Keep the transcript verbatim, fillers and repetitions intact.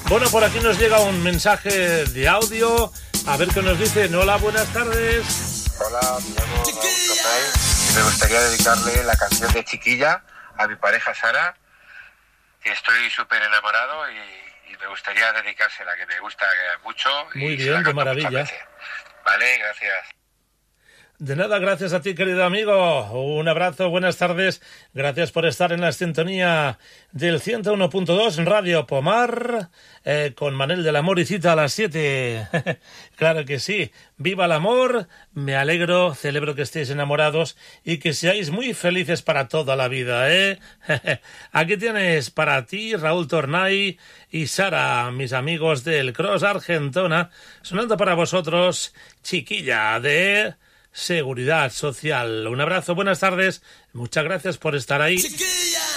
Bueno, por aquí nos llega un mensaje de audio. A ver qué nos dicen. Hola, buenas tardes. Hola, me llamo Raúl Tornay. Me gustaría dedicarle la canción de Chiquilla a mi pareja Sara, que estoy súper enamorado y, y me gustaría dedicársela, que me gusta mucho. Muy y bien, de maravilla. Vale, gracias. De nada, gracias a ti, querido amigo. Un abrazo, buenas tardes. Gracias por estar en la sintonía del ciento uno punto dos en Radio Pomar, eh, con Manel del Amor y cita a las siete. Claro que sí. Viva el amor. Me alegro, celebro que estéis enamorados y que seáis muy felices para toda la vida, ¿eh? Aquí tienes para ti, Raúl Tornay y Sara, mis amigos del Cross Argentona, sonando para vosotros Chiquilla de Seguridad Social. Un abrazo, buenas tardes, muchas gracias por estar ahí. Chiquilla.